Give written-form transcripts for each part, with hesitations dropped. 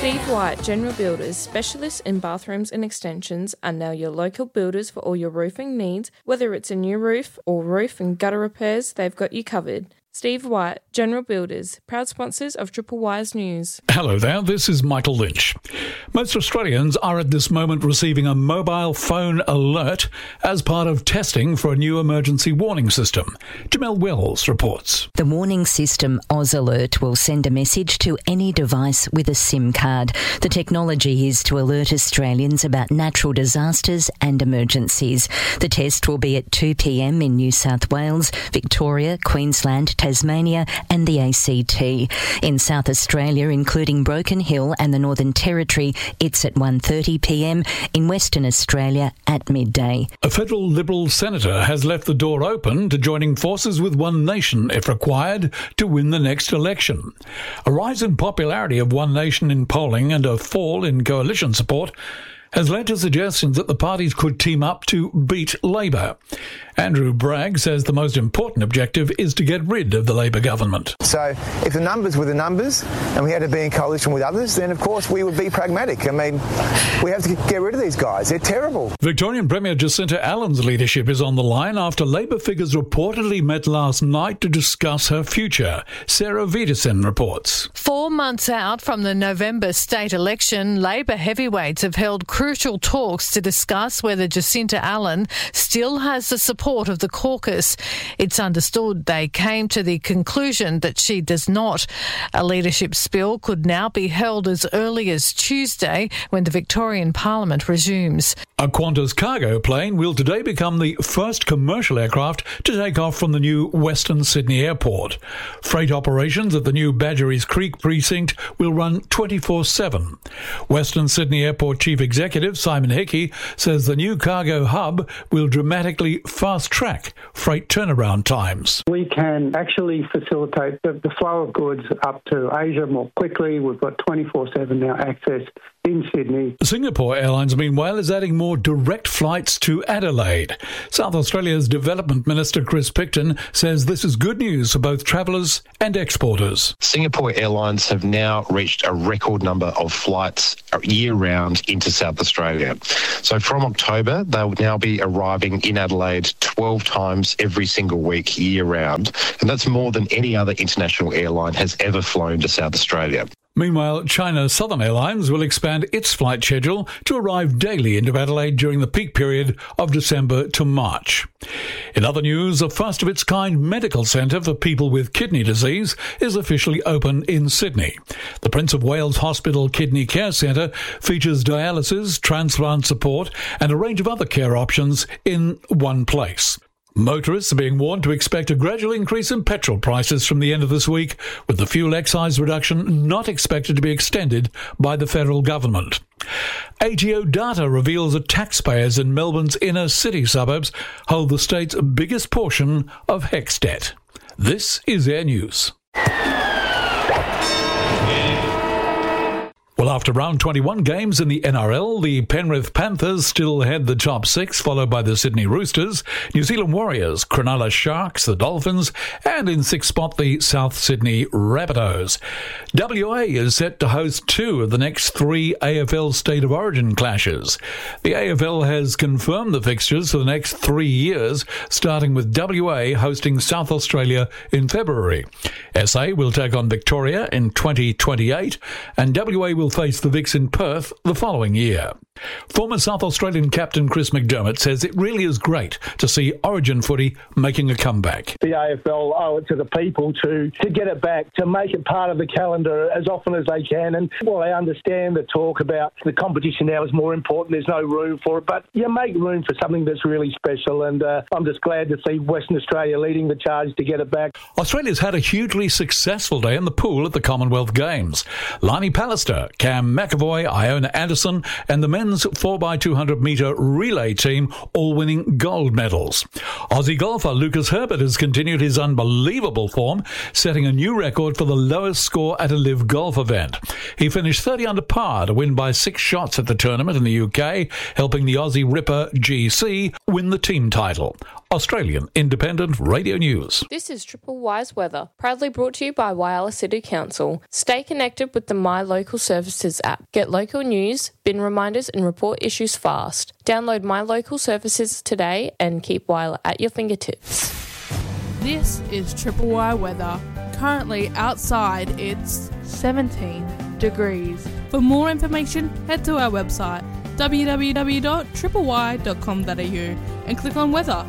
Steve White, General Builders, specialists in bathrooms and extensions, are now your local builders for all your roofing needs. Whether it's a new roof or roof and gutter repairs, they've got you covered. Steve White, General Builders, proud sponsors of Triple Wise News. Hello there, this is Michael Lynch. Most Australians are at this moment receiving a mobile phone alert as part of testing for a new emergency warning system. Jamel Wells reports. The warning system Oz Alert will send a message to any device with a SIM card. The technology is to alert Australians about natural disasters and emergencies. The test will be at 2 p.m. in New South Wales, Victoria, Queensland, Tasmania and the ACT. In South Australia, including Broken Hill and the Northern Territory, it's at 1:30 p.m. In Western Australia at midday. A federal Liberal senator has left the door open to joining forces with One Nation, if required, to win the next election. A rise in popularity of One Nation in polling and a fall in coalition support has led to suggestions that the parties could team up to beat Labor. Andrew Bragg says the most important objective is to get rid of the Labor government. So if the numbers were the numbers and we had to be in coalition with others, then of course we would be pragmatic. I mean, we have to get rid of these guys. They're terrible. Victorian Premier Jacinta Allen's leadership is on the line after Labor figures reportedly met last night to discuss her future. Sarah Vidasen reports. 4 months out from the November state election, Labor heavyweights have held crucial talks to discuss whether Jacinta Allen still has the support of the caucus. It's understood they came to the conclusion that she does not. A leadership spill could now be held as early as Tuesday when the Victorian Parliament resumes. A Qantas cargo plane will today become the first commercial aircraft to take off from the new Western Sydney Airport. Freight operations at the new Badgerys Creek precinct will run 24/7. Western Sydney Airport Chief Executive Simon Hickey says the new cargo hub will dramatically fast-track freight turnaround times. We can actually facilitate the flow of goods up to Asia more quickly. We've got 24/7 now access in Sydney. Singapore Airlines, meanwhile, is adding more direct flights to Adelaide. South Australia's Development Minister Chris Picton says this is good news for both travellers and exporters. Singapore Airlines have now reached a record number of flights year-round into South Australia. So from October, they will now be arriving in Adelaide 12 times every single week year-round, and that's more than any other international airline has ever flown to South Australia. Meanwhile, China Southern Airlines will expand its flight schedule to arrive daily into Adelaide during the peak period of December to March. In other news, a first-of-its-kind medical centre for people with kidney disease is officially open in Sydney. The Prince of Wales Hospital Kidney Care Centre features dialysis, transplant support and a range of other care options in one place. Motorists are being warned to expect a gradual increase in petrol prices from the end of this week, with the fuel excise reduction not expected to be extended by the federal government. ATO data reveals that taxpayers in Melbourne's inner city suburbs hold the state's biggest portion of HECS debt. This is Air News. Well, after round 21 games in the NRL, the Penrith Panthers still head the top six, followed by the Sydney Roosters, New Zealand Warriors, Cronulla Sharks, the Dolphins, and in sixth spot, the South Sydney Rabbitohs. WA is set to host 2 of the next 3 AFL State of Origin clashes. The AFL has confirmed the fixtures for the next 3 years, starting with WA hosting South Australia in February. SA will take on Victoria in 2028, and WA will face the Vics in Perth the following year. Former South Australian captain Chris McDermott says it really is great to see Origin footy making a comeback. The AFL owe it to the people to get it back, to make it part of the calendar as often as they can. And while I understand the talk about the competition now is more important, there's no room for it, but you make room for something that's really special. And I'm just glad to see Western Australia leading the charge to get it back. Australia's had a hugely successful day in the pool at the Commonwealth Games. Lani Pallister, Cam McAvoy, Iona Anderson and the men's 4x200 metre relay team all winning gold medals. Aussie golfer Lucas Herbert has continued his unbelievable form, setting a new record for the lowest score at a live golf event. He finished 30 under par to win by 6 shots at the tournament in the UK, helping the Aussie ripper GC win the team title. Australian Independent Radio News. This is Triple Y's weather, proudly brought to you by Whyalla City Council. Stay connected with the My Local Services app. Get local news, bin reminders and report issues fast. Download My Local Services today and keep Whyalla at your fingertips. This is Triple Y weather. Currently outside it's 17 degrees. For more information, head to our website www.tripley.com.au and click on weather.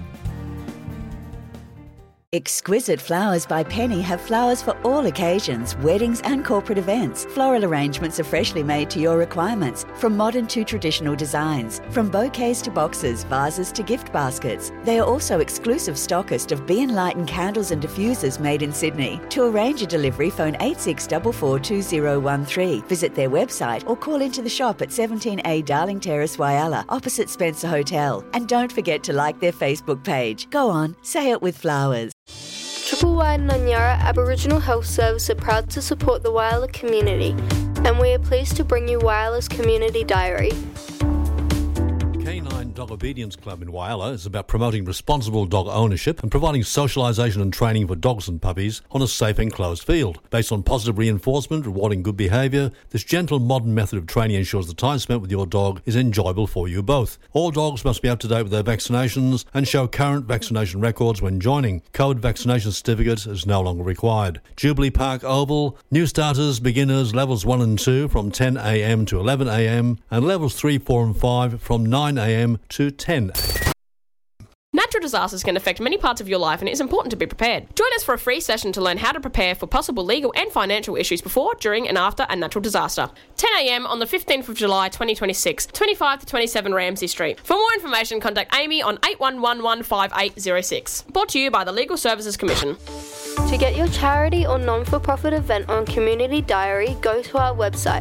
Exquisite Flowers by Penny have flowers for all occasions, weddings and corporate events. Floral arrangements are freshly made to your requirements, from modern to traditional designs, from bouquets to boxes, vases to gift baskets. They are also exclusive stockist of Be Enlightened candles and diffusers made in Sydney. To arrange a delivery, phone 86442013. Visit their website or call into the shop at 17A Darling Terrace, Whyalla, opposite Spencer Hotel. And don't forget to like their Facebook page. Go on, say it with flowers. Triple Y and Nanyara Aboriginal Health Service are proud to support the Whyalla community, and we are pleased to bring you Whyalla's Community Diary. Canine Dog Obedience Club in Whyalla is about promoting responsible dog ownership and providing socialisation and training for dogs and puppies on a safe enclosed field. Based on positive reinforcement, rewarding good behaviour, this gentle modern method of training ensures the time spent with your dog is enjoyable for you both. All dogs must be up to date with their vaccinations and show current vaccination records when joining. COVID vaccination certificate is no longer required. Jubilee Park Oval, new starters, beginners, levels 1 and 2 from 10 a.m. to 11 a.m. and levels 3, 4 and 5 from 9 a.m. to 10 a.m. Natural disasters can affect many parts of your life and it is important to be prepared. Join us for a free session to learn how to prepare for possible legal and financial issues before, during and after a natural disaster. 10 a.m. on the 15th of July 2026, 25 to 27 Ramsay Street. For more information, contact Amy on 81115806. Brought to you by the Legal Services Commission. To get your charity or non-for-profit event on Community Diary, go to our website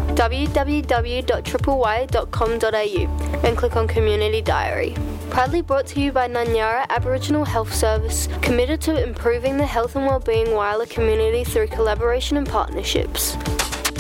www.tripley.com.au and click on Community Diary. Proudly brought to you by Nanyara Aboriginal Health Service, committed to improving the health and wellbeing Whyalla community through collaboration and partnerships.